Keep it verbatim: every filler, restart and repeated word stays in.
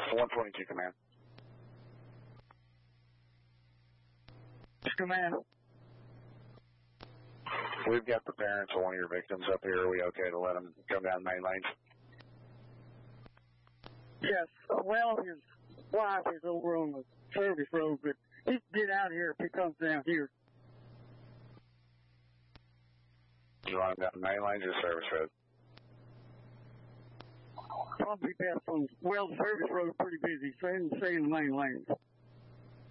one twenty-two, command. Command. We've got the parents of one of your victims up here. Are we okay to let them come down main lanes? Yes. Well, his wife is over on the service road, but he can get out of here if he comes down here. You want him down the main lanes or service road? Probably best on, well, the service road is pretty busy, so I didn't stay in the main lanes.